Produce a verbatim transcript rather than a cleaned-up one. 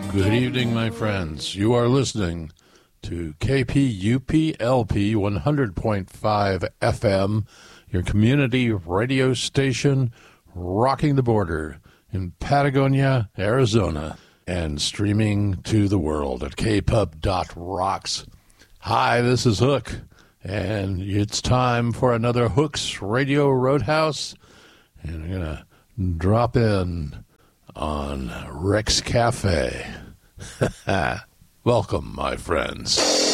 Good evening, my friends. You are listening to K P U P L P one hundred point five F M, your community radio station rocking the border in Patagonia, Arizona, and streaming to the world at k pub dot rocks. Hi, this is Hook, and it's time for another Hook's Radio Roadhouse, and I'm going to drop in on Rex Cafe. Welcome, my friends.